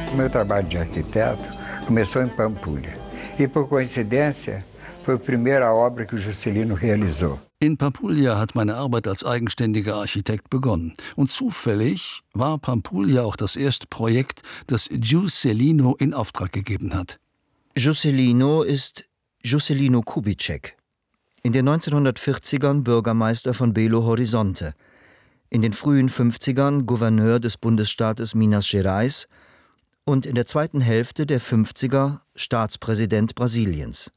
Meu trabalho de arquiteto começou em Pampulha. E por coincidência, foi a primeira obra que o Juscelino realizou. In Pampulha hat meine Arbeit als eigenständiger Architekt begonnen. Und zufällig war Pampulha auch das erste Projekt, das Juscelino in Auftrag gegeben hat. Juscelino ist Juscelino Kubitschek. In den 1940ern Bürgermeister von Belo Horizonte. In den frühen 50ern Gouverneur des Bundesstaates Minas Gerais und in der zweiten Hälfte der 50er Staatspräsident Brasiliens.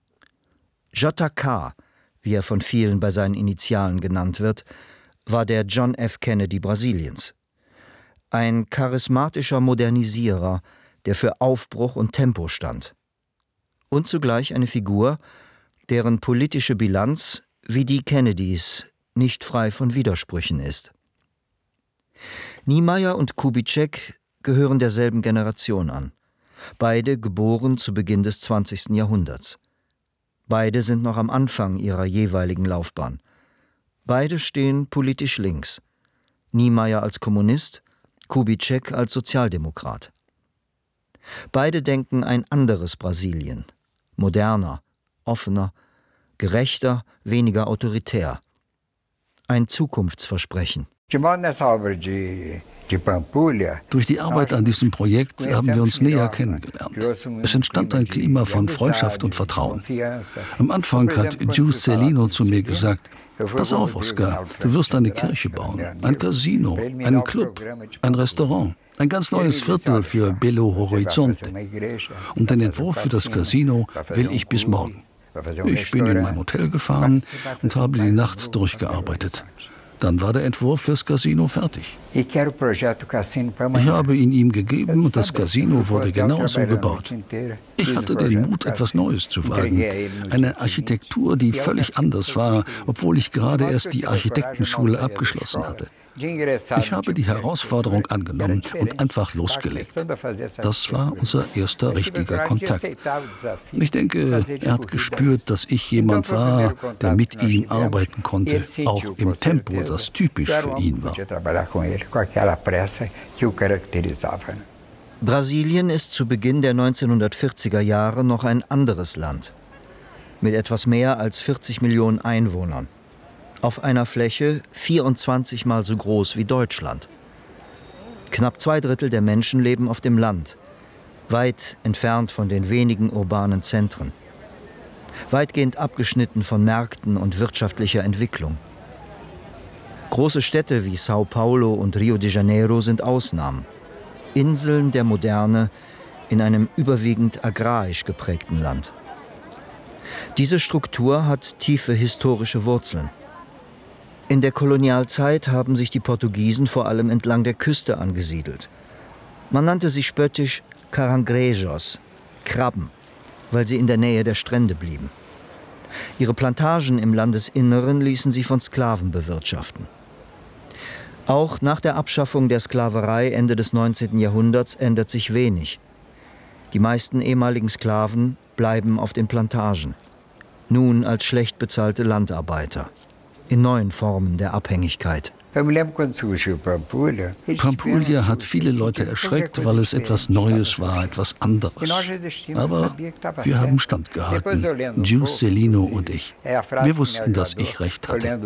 JK, wie er von vielen bei seinen Initialen genannt wird, war der John F. Kennedy Brasiliens. Ein charismatischer Modernisierer, der für Aufbruch und Tempo stand. Und zugleich eine Figur, deren politische Bilanz, wie die Kennedys, nicht frei von Widersprüchen ist. Niemeyer und Kubitschek gehören derselben Generation an. Beide geboren zu Beginn des 20. Jahrhunderts. Beide sind noch am Anfang ihrer jeweiligen Laufbahn. Beide stehen politisch links. Niemeyer als Kommunist, Kubitschek als Sozialdemokrat. Beide denken ein anderes Brasilien. Moderner, offener, gerechter, weniger autoritär. Ein Zukunftsversprechen. Durch die Arbeit an diesem Projekt haben wir uns näher kennengelernt. Es entstand ein Klima von Freundschaft und Vertrauen. Am Anfang hat Juscelino zu mir gesagt: Pass auf, Oscar, du wirst eine Kirche bauen, ein Casino, einen Club, ein Restaurant, ein ganz neues Viertel für Belo Horizonte. Und den Entwurf für das Casino will ich bis morgen. Ich bin in mein Hotel gefahren und habe die Nacht durchgearbeitet. Dann war der Entwurf fürs Casino fertig. Ich habe ihn ihm gegeben und das Casino wurde genauso gebaut. Ich hatte den Mut, etwas Neues zu wagen. Eine Architektur, die völlig anders war, obwohl ich gerade erst die Architektenschule abgeschlossen hatte. Ich habe die Herausforderung angenommen und einfach losgelegt. Das war unser erster richtiger Kontakt. Ich denke, er hat gespürt, dass ich jemand war, der mit ihm arbeiten konnte, auch im Tempo, das typisch für ihn war. Brasilien ist zu Beginn der 1940er Jahre noch ein anderes Land. Mit etwas mehr als 40 Millionen Einwohnern. Auf einer Fläche 24 Mal so groß wie Deutschland. Knapp 2/3 der Menschen leben auf dem Land, weit entfernt von den wenigen urbanen Zentren. Weitgehend abgeschnitten von Märkten und wirtschaftlicher Entwicklung. Große Städte wie Sao Paulo und Rio de Janeiro sind Ausnahmen. Inseln der Moderne in einem überwiegend agrarisch geprägten Land. Diese Struktur hat tiefe historische Wurzeln. In der Kolonialzeit haben sich die Portugiesen vor allem entlang der Küste angesiedelt. Man nannte sie spöttisch Caranguejos, Krabben, weil sie in der Nähe der Strände blieben. Ihre Plantagen im Landesinneren ließen sie von Sklaven bewirtschaften. Auch nach der Abschaffung der Sklaverei Ende des 19. Jahrhunderts ändert sich wenig. Die meisten ehemaligen Sklaven bleiben auf den Plantagen, nun als schlecht bezahlte Landarbeiter. In neuen Formen der Abhängigkeit. Pampulha hat viele Leute erschreckt, weil es etwas Neues war, etwas anderes. Aber wir haben standgehalten, Juscelino und ich. Wir wussten, dass ich recht hatte.